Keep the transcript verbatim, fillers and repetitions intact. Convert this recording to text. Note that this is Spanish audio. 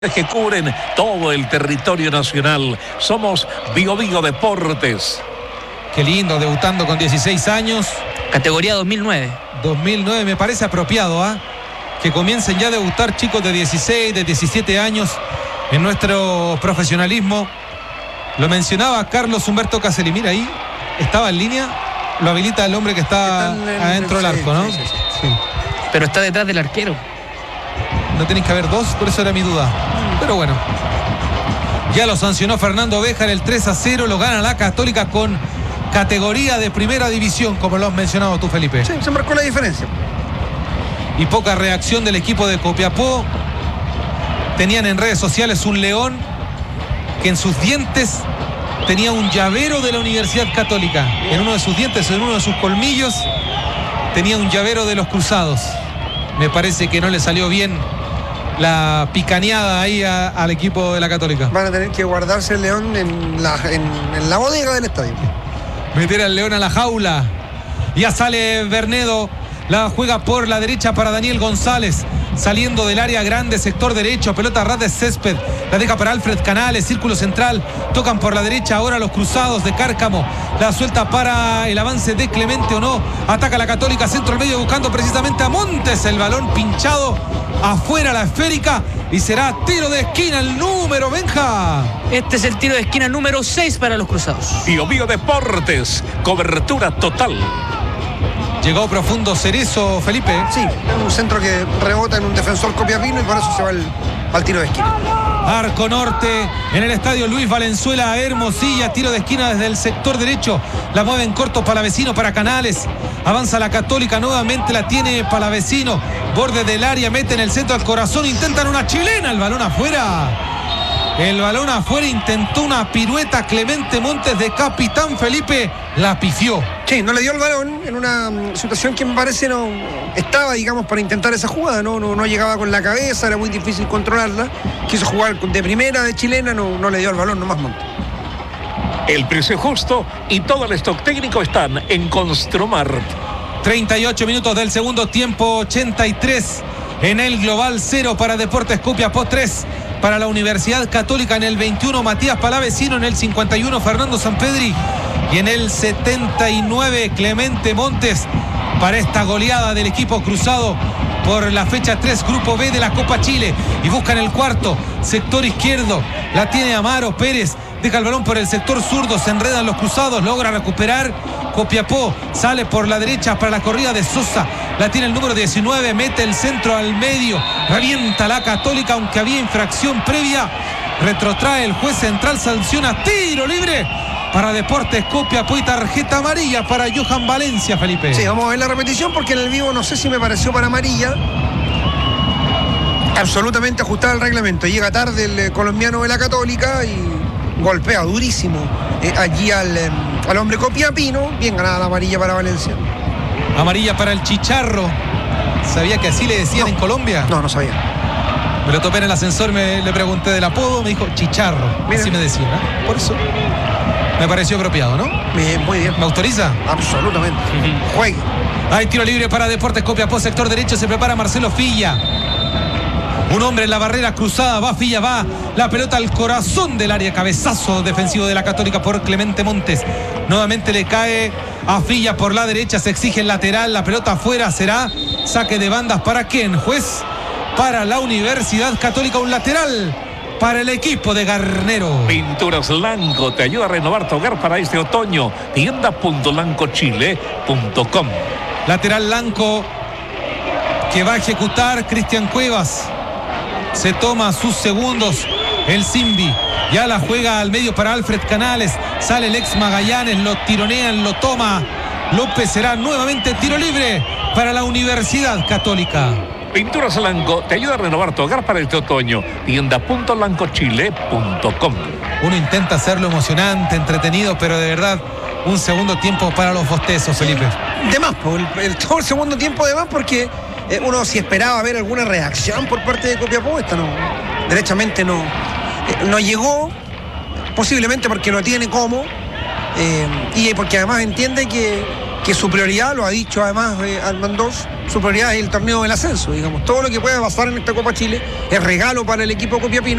que cubren todo el territorio nacional. Somos Bio Bio Deportes. Qué lindo, debutando con dieciséis años. Categoría dos mil nueve. dos mil nueve, me parece apropiado, ¿ah? ¿eh? Que comiencen ya a debutar chicos de dieciséis, de diecisiete años en nuestro profesionalismo. Lo mencionaba Carlos Humberto Caselli. Mira ahí, estaba en línea. Lo habilita el hombre que está en, adentro del arco, ¿no? Sí, sí, sí. Sí. Pero está detrás del arquero. No tenéis que haber dos, por eso era mi duda. Pero bueno. Ya lo sancionó Fernando Béjar, el tres a cero. Lo gana la Católica con categoría de primera división, como lo has mencionado tú, Felipe. Sí, se marcó la diferencia. Y poca reacción del equipo de Copiapó. Tenían en redes sociales un león que en sus dientes tenía un llavero de la Universidad Católica. En uno de sus dientes, en uno de sus colmillos, tenía un llavero de los Cruzados. Me parece que no le salió bien la picaneada ahí a, al equipo de la Católica. Van a tener que guardarse el león en la, en, en la bodega del estadio. Meter al león a la jaula. Ya sale Bernedo. La juega por la derecha para Daniel González. Saliendo del área grande, sector derecho. Pelota ras de césped. La deja para Alfred Canales, círculo central. Tocan por la derecha ahora los Cruzados de Cárcamo. La suelta para el avance de Clemente o no. Ataca la Católica, centro al medio buscando precisamente a Montes. El balón pinchado afuera, la esférica. Y será tiro de esquina el número, Benja. Este es el tiro de esquina número seis para los Cruzados. Bio Bio Deportes, cobertura total. Llegó profundo Cerezo, Felipe. Sí, es un centro que rebota en un defensor copiapino y por eso se va al, al tiro de esquina. Arco norte en el estadio Luis Valenzuela, Hermosilla, tiro de esquina desde el sector derecho. La mueve en corto Palavecino para Canales. Avanza la Católica, nuevamente la tiene Palavecino. Borde del área, mete en el centro al corazón. Intentan una chilena, el balón afuera. El balón afuera, intentó una pirueta Clemente Montes de capitán Felipe, la pifió. Sí, no le dio el balón en una situación que me parece no estaba, digamos, para intentar esa jugada, no, no, no llegaba con la cabeza, era muy difícil controlarla. Quiso jugar de primera, de chilena, no, no le dio el balón, nomás Montes. El precio justo y todo el stock técnico están en Construmart. treinta y ocho minutos del segundo tiempo, ochenta y tres en el global, cero para Deportes Copiapó, tres para la Universidad Católica. En el veintiuno Matías Palavecino, en el cincuenta y uno Fernando Sampedri y en el setenta y nueve Clemente Montes para esta goleada del equipo cruzado por la fecha tres, Grupo B de la Copa Chile. Y buscan el cuarto, sector izquierdo, la tiene Amaro Pérez, deja el balón por el sector zurdo, se enredan los Cruzados, logra recuperar Copiapó, sale por la derecha para la corrida de Sosa, la tiene el número diecinueve, mete el centro al medio, revienta la Católica, aunque había infracción previa, retrotrae el juez central, sanciona tiro libre para Deportes Copiapó y tarjeta amarilla para Johan Valencia, Felipe. Sí, vamos a ver la repetición porque en el vivo no sé si me pareció para amarilla. Absolutamente ajustado el reglamento. Llega tarde el eh, colombiano de la Católica y golpea durísimo eh, allí al, eh, al hombre copiapino. Bien ganada la amarilla para Valencia. Amarilla para el Chicharro. ¿Sabía que así le decían no, en Colombia? No, no sabía. Me lo topé en el ascensor, me, le pregunté del apodo, me dijo Chicharro. Mira. Así me decían, ¿eh? Por eso me pareció apropiado, ¿no? Bien, muy bien. ¿Me autoriza? Absolutamente. Juegue. Hay tiro libre para Deportes Copiapó, sector derecho, se prepara Marcelo Filla. Un hombre en la barrera cruzada, va Filla, va la pelota al corazón del área, cabezazo defensivo de la Católica por Clemente Montes. Nuevamente le cae a Filla por la derecha, se exige el lateral, la pelota afuera, será saque de bandas para quién, juez, para la Universidad Católica, un lateral para el equipo de Garnero. Pinturas Lanco te ayuda a renovar tu hogar para este otoño. tienda punto lanco chile punto com. Lateral Lanco que va a ejecutar Cristian Cuevas. Se toma sus segundos el Simbi. Ya la juega al medio para Alfred Canales. Sale el ex Magallanes, lo tironean, lo toma López. Será nuevamente tiro libre para la Universidad Católica. Pinturas Lanco te ayuda a renovar tu hogar para este otoño. tienda punto lanco chile punto com. Uno intenta hacerlo emocionante, entretenido, pero de verdad un segundo tiempo para los bostezos, Felipe. De más, el, el, todo el segundo tiempo de más porque eh, uno si esperaba ver alguna reacción por parte de Copiapó, esta no, derechamente no, eh, no llegó, posiblemente porque no tiene cómo, eh, y porque además entiende que que su prioridad, lo ha dicho además eh, Armandós, su prioridad es el torneo del ascenso, digamos. Todo lo que pueda pasar en esta Copa Chile es regalo para el equipo Copiapino.